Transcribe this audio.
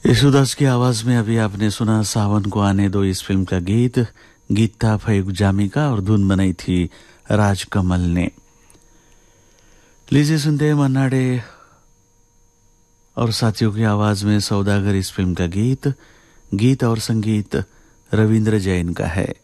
यशुदास की आवाज में अभी आपने सुना सावन को आने दो इस फिल्म का गीत। गीत था फैग जामी का और धुन बनाई थी राजकमल ने। लीजिए सुनते हैं मन्ना डे और साथियों की आवाज में सौदागर इस फिल्म का गीत। गीत और संगीत रविंद्र जैन का है।